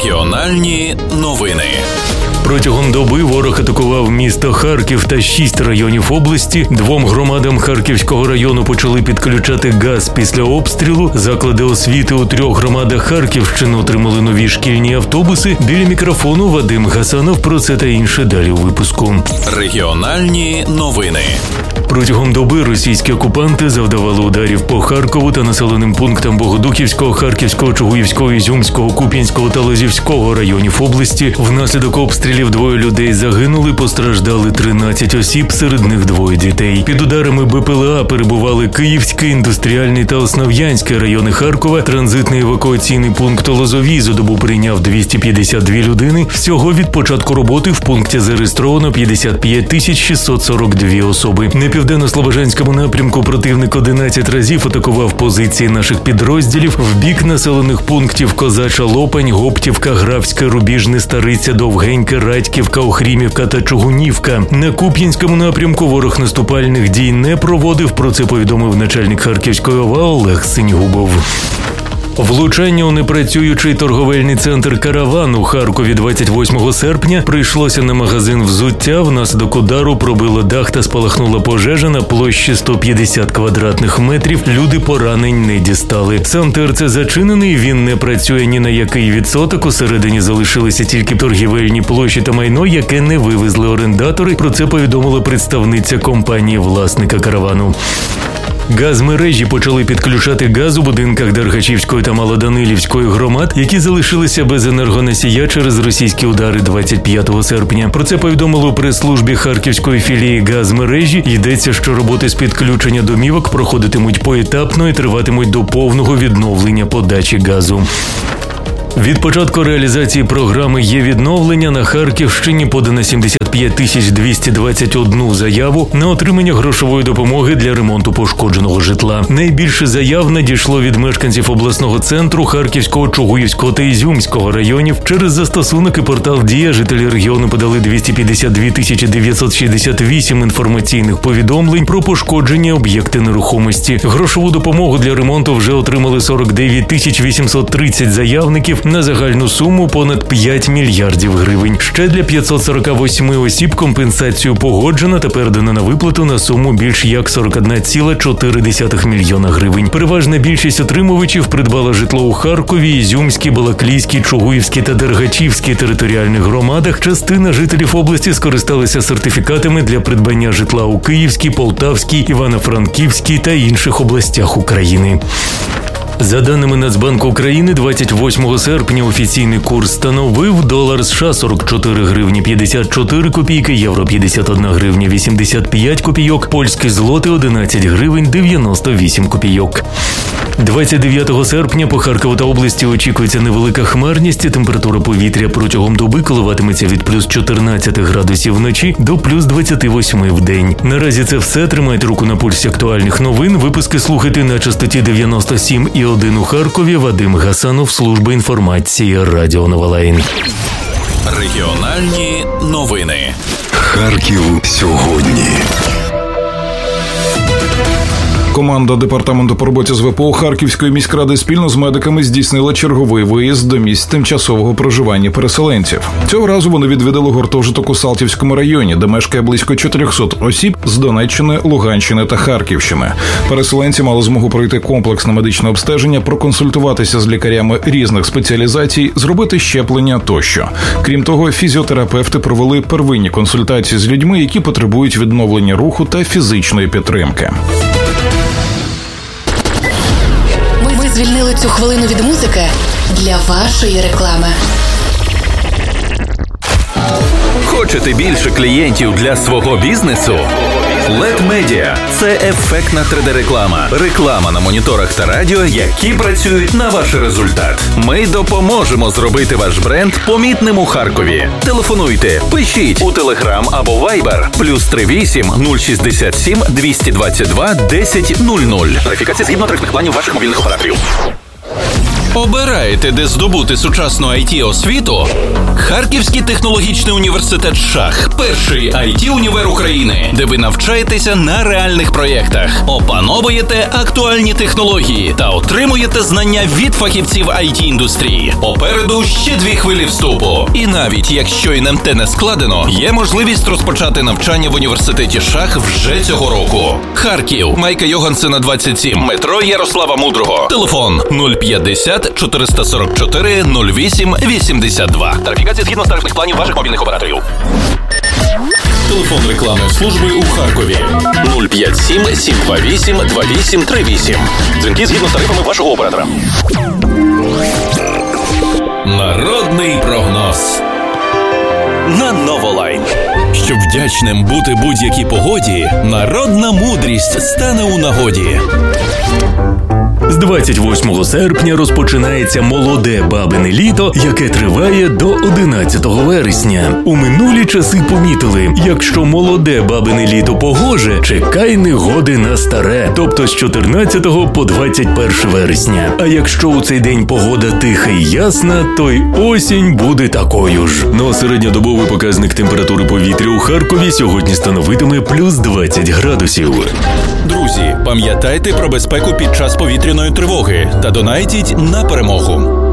Регіональні новини. Протягом доби ворог атакував місто Харків та 6 районів області. 2 громадам Харківського району почали підключати газ після обстрілу. Заклади освіти у 3 громадах Харківщини отримали нові шкільні автобуси. Біля мікрофону Вадим Гасанов. Про це та інше далі у випуску. Регіональні новини. Протягом доби російські окупанти завдавали ударів по Харкову та населеним пунктам Богодухівського, Харківського, Чугуївського, Ізюмського, Куп'янського та Лозівського районів області. Внаслідок обстрілів 2 людей загинули, постраждали 13 осіб, серед них 2 дітей. Під ударами БПЛА перебували Київський, Індустріальний та Основ'янський райони Харкова. Транзитний евакуаційний пункт Лозовій за добу прийняв 252 людини. Всього від початку роботи в пункті зареєстровано 55 642 особи. На південно-слобожанському напрямку противник 11 разів атакував позиції наших підрозділів в бік населених пунктів Козача Лопань, Гоптівка, Графське, Рубіжне, Стариця, Довгеньке, Радьківка, Охрімівка та Чугунівка. На Куп'янському напрямку ворог наступальних дій не проводив, про це повідомив начальник Харківської ОВА Олег Синьгубов. Влучання у непрацюючий торговельний центр «Караван» у Харкові 28 серпня прийшлося на магазин взуття. Внаслідок удару пробило дах та спалахнула пожежа на площі 150 квадратних метрів. Люди поранень не дістали. Сам ТРЦ зачинений, він не працює ні на який відсоток. Усередині залишилися тільки торгівельні площі та майно, яке не вивезли орендатори. Про це повідомила представниця компанії власника «Каравану». Газмережі почали підключати газ у будинках Дергачівської та Малоданилівської громад, які залишилися без енергоносія через російські удари 25 серпня. Про це повідомили у прес-службі Харківської філії Газмережі. Йдеться, що роботи з підключення домівок проходитимуть поетапно і триватимуть до повного відновлення подачі газу. Від початку реалізації програми «Є відновлення» на Харківщині подано 75 221 заяву на отримання грошової допомоги для ремонту пошкодженого житла. Найбільше заяв надійшло від мешканців обласного центру, Харківського, Чугуївського та Ізюмського районів. Через застосунок і портал «Дія» жителі регіону подали 252 968 інформаційних повідомлень про пошкодження об'єкти нерухомості. Грошову допомогу для ремонту вже отримали 49 830 заявників на загальну суму понад 5 мільярдів гривень. Ще для 548 осіб компенсацію погоджено та передано на виплату на суму більш як 41,4 мільйона гривень. Переважна більшість отримувачів придбала житло у Харкові, Ізюмській, Балаклійській, Чугуївській та Дергачівській територіальних громадах. Частина жителів області скористалися сертифікатами для придбання житла у Київській, Полтавській, Івано-Франківській та інших областях України. За даними Нацбанку України, 28 серпня офіційний курс становив долар США 44 гривні 54 копійки, євро 51 гривня 85 копійок, польський злотий 11 гривень 98 копійок. 29 серпня по Харкову та області очікується невелика хмарність, температура повітря протягом доби коливатиметься від плюс 14 градусів вночі до плюс 28 в день. Наразі це все. Тримайте руку на пульсі актуальних новин. Випуски слухайте на частоті 97,1 у Харкові. Вадим Гасанов, служба інформації Радіо Новолайн. Регіональні новини. Харків сьогодні. Команда Департаменту по роботі з ВПО Харківської міськради спільно з медиками здійснила черговий виїзд до місць тимчасового проживання переселенців. Цього разу вони відвідали гуртожиток у Салтівському районі, де мешкає близько 400 осіб з Донеччини, Луганщини та Харківщини. Переселенці мали змогу пройти комплексне медичне обстеження, проконсультуватися з лікарями різних спеціалізацій, зробити щеплення тощо. Крім того, фізіотерапевти провели первинні консультації з людьми, які потребують відновлення руху та фізичної підтримки. Ми звільнили цю хвилину від музики для вашої реклами. Хочете більше клієнтів для свого бізнесу? LED Media – це ефектна 3D-реклама. Реклама на моніторах та радіо, які працюють на ваш результат. Ми допоможемо зробити ваш бренд помітним у Харкові. Телефонуйте, пишіть у Telegram або Viber +38 067 222 1000. Верифікація згідно тарифних планів ваших мобільних операторів. Обираєте, де здобути сучасну IT-освіту? Харківський технологічний університет ШАХ – перший IT-універ України, де ви навчаєтеся на реальних проєктах, опановуєте актуальні технології та отримуєте знання від фахівців IT-індустрії. Попереду ще 2 хвилі вступу. І навіть якщо НМТ не складено, є можливість розпочати навчання в університеті ШАХ вже цього року. Харків, Майка Йогансена, 27, метро Ярослава Мудрого. Телефон 050 444 08 82. Тарифікація згідно з тарифних планів ваших мобільних операторів. Телефон рекламної служби у Харкові 057 728 2838. Дзвінки згідно з тарифами вашого оператора. Народний прогноз на Новолайн. Щоб вдячним бути будь-якій погоді, народна мудрість стане у нагоді. З 28 серпня розпочинається молоде бабине літо, яке триває до 11 вересня. У минулі часи помітили, якщо молоде бабине літо погоже, чекай негоди на старе, тобто з 14 по 21 вересня. А якщо у цей день погода тиха і ясна, то й осінь буде такою ж. Ну а середньодобовий показник температури повітря у Харкові сьогодні становитиме плюс 20 градусів. Друзі, пам'ятайте про безпеку під час повітряної тривоги та донайтіть на перемогу.